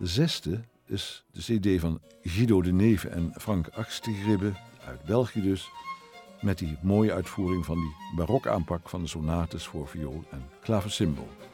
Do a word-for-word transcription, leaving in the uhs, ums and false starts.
zesde is de cd van Guido de Neve en Frank Achtergribbe, uit België dus, met die mooie uitvoering van die barokaanpak van de sonates voor viool en klavecimbal.